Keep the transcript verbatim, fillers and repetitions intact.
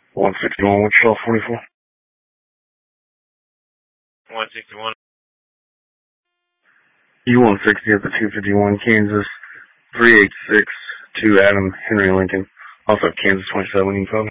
one sixty-one, Wichita forty-four. one sixty-one. U one sixty at the two fifty-one, Kansas three eight six two Adam Henry Lincoln. Also Kansas twenty-seven, you copy?